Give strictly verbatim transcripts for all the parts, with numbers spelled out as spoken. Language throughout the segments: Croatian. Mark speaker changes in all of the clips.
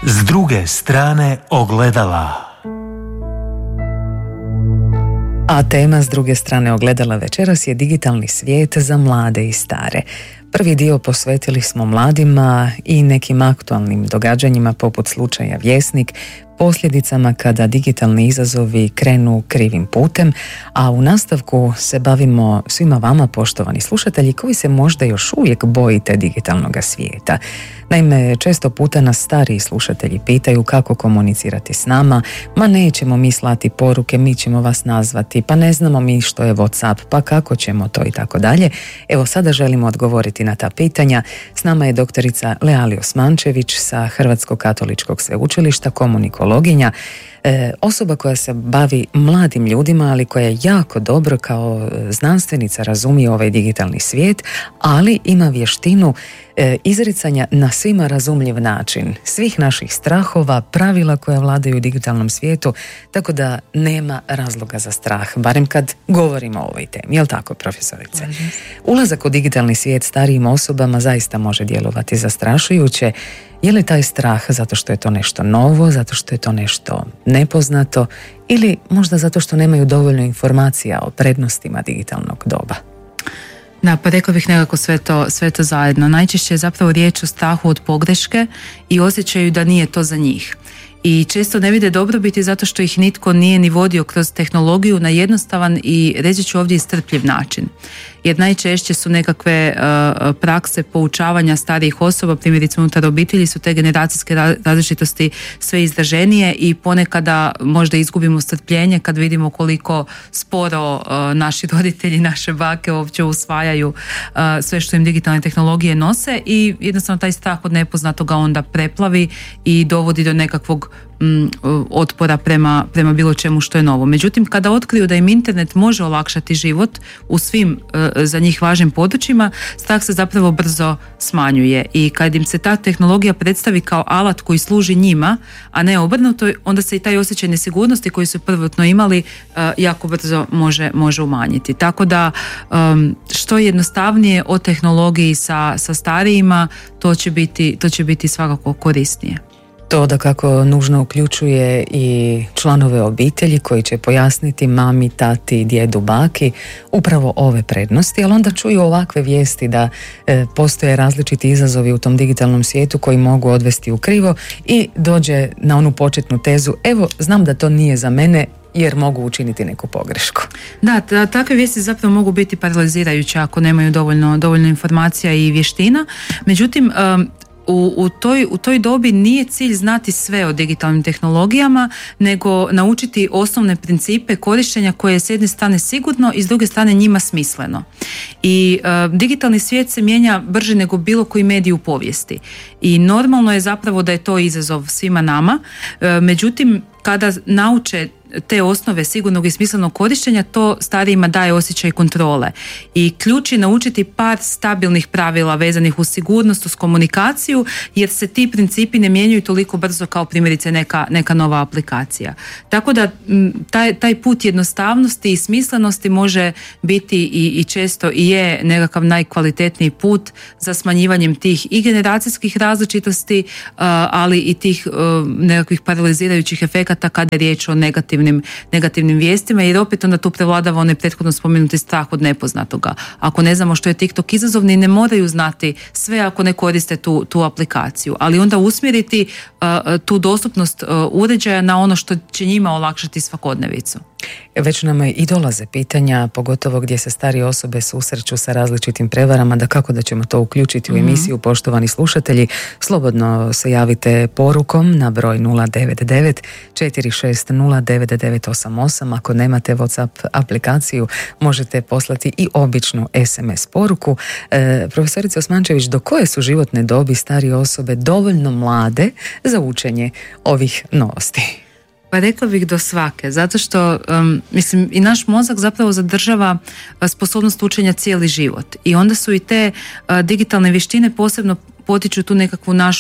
Speaker 1: S druge strane ogledala.
Speaker 2: A tema s druge strane ogledala večeras je digitalni svijet za mlade i stare. Prvi dio posvetili smo mladima i nekim aktualnim događanjima poput slučaja Vjesnik, posljedicama kada digitalni izazovi krenu krivim putem, a u nastavku se bavimo svima vama, poštovani slušatelji, koji se možda još uvijek bojite digitalnog svijeta. Naime, često puta nas stariji slušatelji pitaju kako komunicirati s nama, ma nećemo mi slati poruke, mi ćemo vas nazvati, pa ne znamo mi što je WhatsApp, pa kako ćemo to i tako dalje. Evo, sada želimo odgovoriti na ta pitanja. S nama je doktorica Leali Osmančević sa Hrvatskog katoličkog sveučilišta, komunikologinja, e, osoba koja se bavi mladim ljudima, ali koja jako dobro kao znanstvenica razumije ovaj digitalni svijet, ali ima vještinu e, izricanja na svima razumljiv način svih naših strahova, pravila koja vladaju u digitalnom svijetu, tako da nema razloga za strah, barem kad govorimo o ovoj temi. Jel' tako, profesorice? Ulazak u digitalni svijet starijim osobama zaista može djelovati zastrašujuće. Je li taj strah zato što je to nešto novo, zato što je to nešto nepoznato ili možda zato što nemaju dovoljno informacija o prednostima digitalnog doba?
Speaker 3: Da, pa rekla bih nekako sve to, sve to zajedno. Najčešće je zapravo riječ o strahu od pogreške i osjećaju da nije to za njih. I često ne vide dobrobiti zato što ih nitko nije ni vodio kroz tehnologiju na jednostavan i, reći ću ovdje, strpljiv način. Jer najčešće su nekakve uh, prakse poučavanja starijih osoba, primjerice unutar obitelji, su te generacijske različitosti sve izraženije i ponekada možda izgubimo strpljenje kad vidimo koliko sporo uh, naši roditelji, naše bake uopće usvajaju uh, sve što im digitalne tehnologije nose i jednostavno taj strah od nepoznatoga onda preplavi i dovodi do nekakvog otpora prema, prema bilo čemu što je novo. Međutim, kada otkriju da im internet može olakšati život u svim e, za njih važnim područjima, strah se zapravo brzo smanjuje i kad im se ta tehnologija predstavi kao alat koji služi njima, a ne obrnuto, onda se i taj osjećaj nesigurnosti koji su prvotno imali e, jako brzo može, može umanjiti. Tako da um, što jednostavnije o tehnologiji sa, sa starijima, to će biti, to će biti svakako korisnije.
Speaker 2: To da kako nužno uključuje i članove obitelji koji će pojasniti mami, tati, djedu, baki upravo ove prednosti, ali onda čuju ovakve vijesti da e, postoje različiti izazovi u tom digitalnom svijetu koji mogu odvesti u krivo i dođe na onu početnu tezu, evo, znam da to nije za mene jer mogu učiniti neku pogrešku.
Speaker 3: Da, da, takve vijesti zapravo mogu biti paralizirajuće ako nemaju dovoljno, dovoljno informacija i vještina. Međutim, um, U, u, toj, u toj dobi nije cilj znati sve o digitalnim tehnologijama, nego naučiti osnovne principe korištenja koje je s jedne strane sigurno i s druge strane njima smisleno. I e, digitalni svijet se mijenja brže nego bilo koji medij u povijesti. I normalno je zapravo da je to izazov svima nama. E, međutim, kada nauče te osnove sigurnog i smislenog korištenja, to starijima daje osjećaj kontrole. I ključ je naučiti par stabilnih pravila vezanih uz sigurnost, uz komunikaciju, jer se ti principi ne mijenjaju toliko brzo kao primjerice neka, neka nova aplikacija. Tako da taj, taj put jednostavnosti i smislenosti može biti i, i često i je nekakav najkvalitetniji put za smanjivanjem tih i generacijskih različitosti, ali i tih nekakvih paralizirajućih efekata kada je riječ o negativnim negativnim vijestima, jer opet onda tu prevladava onaj prethodno spomenuti strah od nepoznatoga. Ako ne znamo što je TikTok izazovni, ne moraju znati sve ako ne koriste tu, tu aplikaciju, ali onda usmjeriti uh, tu dostupnost uh, uređaja na ono što će njima olakšati svakodnevicu.
Speaker 2: Već nam i dolaze pitanja, pogotovo gdje se starije osobe susreću sa različitim prevarama, da kako da ćemo to uključiti u emisiju. Mm-hmm. Poštovani slušatelji, slobodno se javite porukom na broj nula devet devet četiri šest nula devet devet osam osam. Ako nemate WhatsApp aplikaciju, možete poslati i običnu es em es poruku. E, profesorice Osmančević, do koje su životne dobi starije osobe dovoljno mlade za učenje ovih novosti?
Speaker 3: Pa rekla bih do svake, zato što um, mislim i naš mozak zapravo zadržava sposobnost učenja cijeli život i onda su i te uh, digitalne vještine posebno potiču tu nekakvu našu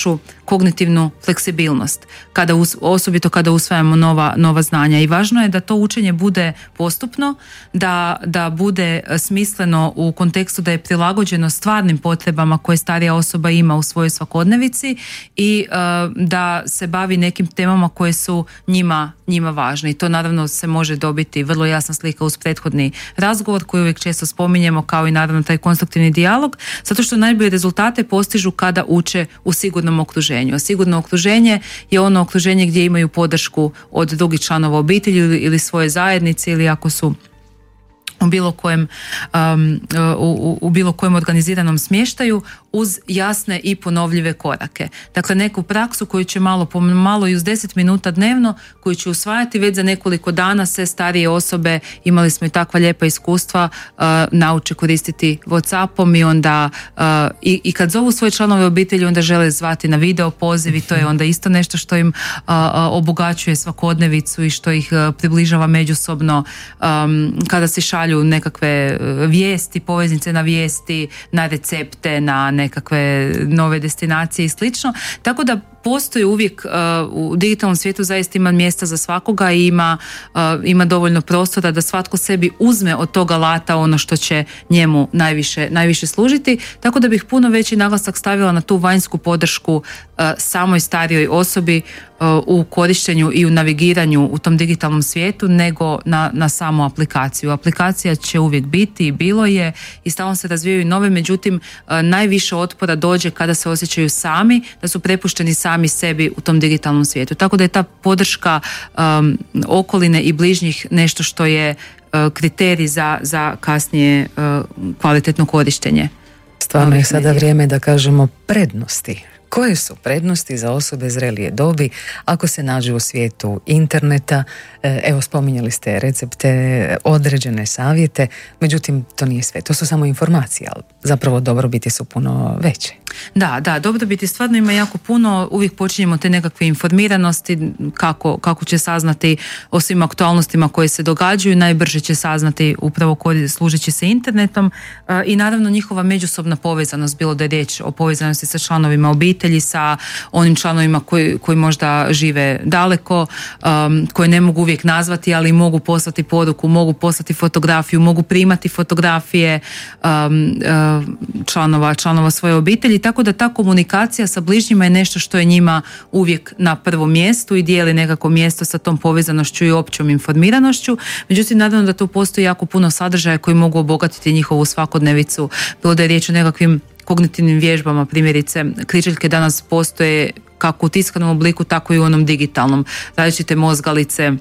Speaker 3: kognitivnu fleksibilnost, kada us, osobito kada usvajamo nova, nova znanja. I važno je da to učenje bude postupno, da, da bude smisleno u kontekstu da je prilagođeno stvarnim potrebama koje starija osoba ima u svojoj svakodnevici i uh, da se bavi nekim temama koje su njima, njima važne. I to naravno se može dobiti vrlo jasna slika uz prethodni razgovor koji uvijek često spominjemo, kao i naravno taj konstruktivni dijalog, zato što najbolje rezultate postižu kada uče u sigurnom okruženju. A sigurno okruženje je ono okruženje gdje imaju podršku od drugih članova obitelji ili, ili svoje zajednice, ili ako su u bilo kojem, um, u, u bilo kojem organiziranom smještaju, uz jasne i ponovljive korake. Dakle, neku praksu koju će malo po malo i uz deset minuta dnevno, koju će usvajati već za nekoliko dana, sve starije osobe, imali smo i takva lijepa iskustva, uh, nauče koristiti WhatsAppom i onda uh, i, i kad zovu svoje članove obitelji, onda žele zvati na video poziv i to je onda isto nešto što im uh, uh, obogaćuje svakodnevicu i što ih uh, približava međusobno, um, kada se šalju nekakve vijesti, poveznice na vijesti, na recepte, na nekakve nove destinacije i slično. Tako da postoji uvijek uh, u digitalnom svijetu zaista ima mjesta za svakoga i ima, uh, ima dovoljno prostora da svatko sebi uzme od tog alata ono što će njemu najviše, najviše služiti. Tako da bih puno veći naglasak stavila na tu vanjsku podršku uh, samoj starijoj osobi uh, u korištenju i u navigiranju u tom digitalnom svijetu nego na, na samu aplikaciju. Aplikacija će uvijek biti i bilo je i stalno se razvijaju nove, međutim uh, najviše otpora dođe kada se osjećaju sami, da su prepušteni sami sami sebi u tom digitalnom svijetu. Tako da je ta podrška um, okoline i bližnjih nešto što je uh, kriterij za, za kasnije uh, kvalitetno korištenje.
Speaker 2: Stvarno je sada vrijeme da kažemo prednosti. Koje su prednosti za osobe zrelije dobi ako se nađu u svijetu interneta? Evo, spominjali ste recepte, određene savjete, međutim to nije sve, to su samo informacije, ali zapravo dobrobiti su puno veće.
Speaker 3: Da, da, dobrobiti stvarno ima jako puno, uvijek počinjemo te nekakve informiranosti, kako, kako će saznati o svim aktualnostima koje se događaju, najbrže će saznati upravo služeći se internetom i naravno njihova međusobna povezanost, bilo da je riječ o povezanosti sa članovima obitelji, sa onim članovima koji, koji možda žive daleko, um, koje ne mogu uvijek nazvati, ali mogu poslati poruku, mogu poslati fotografiju, mogu primati fotografije um, um, članova, članova svoje obitelji, tako da ta komunikacija sa bližnjima je nešto što je njima uvijek na prvom mjestu i dijeli nekako mjesto sa tom povezanošću i općom informiranošću. Međutim, naravno da tu postoji jako puno sadržaja koji mogu obogatiti njihovu svakodnevicu, bilo da je riječ o nekakvim kognitivnim vježbama, primjerice križaljke danas postoje kako u tiskanom obliku, tako i u onom digitalnom, različite mozgalice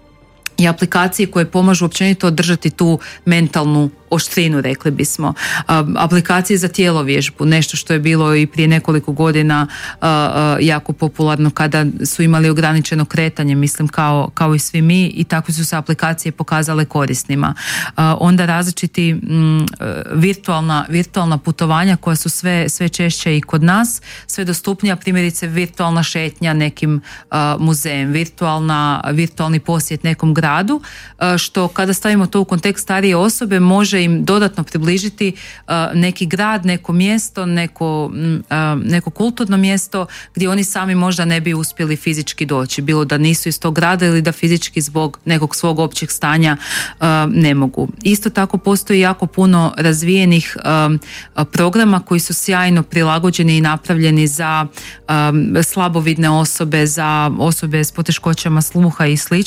Speaker 3: i aplikacije koje pomažu općenito održati tu mentalnu oštrinu, rekli bismo. Aplikacije za tjelovježbu, nešto što je bilo i prije nekoliko godina jako popularno kada su imali ograničeno kretanje, mislim kao, kao i svi mi, i takve su se aplikacije pokazale korisnima. Onda različiti m, virtualna, virtualna putovanja koja su sve, sve češće i kod nas, sve dostupnija, primjerice virtualna šetnja nekim muzejem, virtualna, virtualni posjet nekom gradu, što kada stavimo to u kontekst starije osobe može im dodatno približiti uh, neki grad, neko mjesto, neko, uh, neko kulturno mjesto gdje oni sami možda ne bi uspjeli fizički doći, bilo da nisu iz tog grada ili da fizički zbog nekog svog općeg stanja uh, ne mogu. Isto tako postoji jako puno razvijenih um, programa koji su sjajno prilagođeni i napravljeni za um, slabovidne osobe, za osobe s poteškoćama sluha i slično.